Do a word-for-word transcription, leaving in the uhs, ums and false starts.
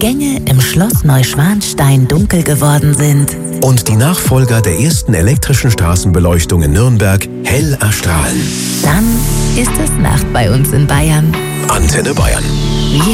Gänge im Schloss Neuschwanstein dunkel geworden sind und die Nachfolger der ersten elektrischen Straßenbeleuchtung in Nürnberg hell erstrahlen. Dann ist es Nacht bei uns in Bayern. Antenne Bayern. Wir